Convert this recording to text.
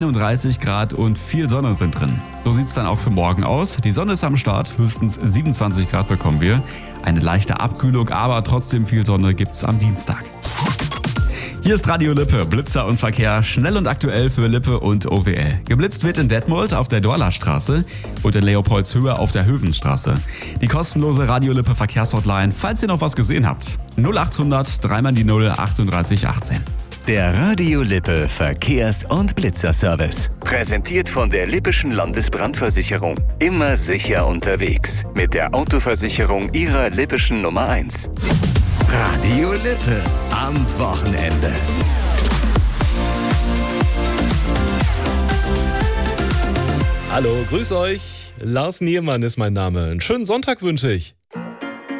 31 Grad und viel Sonne sind drin. So sieht's dann auch für morgen aus. Die Sonne ist am Start, höchstens 27 Grad bekommen wir. Eine leichte Abkühlung, aber trotzdem viel Sonne gibt's am Dienstag. Hier ist Radio Lippe, Blitzer und Verkehr, schnell und aktuell für Lippe und OWL. Geblitzt wird in Detmold auf der Dorlastraße und in Leopoldshöhe auf der Hövenstraße. Die kostenlose Radio Lippe Verkehrshotline, falls ihr noch was gesehen habt. 0800 3 die 0 38 18. Der Radio Lippe Verkehrs- und Blitzerservice. Präsentiert von der Lippischen Landesbrandversicherung. Immer sicher unterwegs. Mit der Autoversicherung Ihrer Lippischen Nummer 1. Radio Lippe am Wochenende. Hallo, grüß euch. Lars Niermann ist mein Name. Einen schönen Sonntag wünsche ich.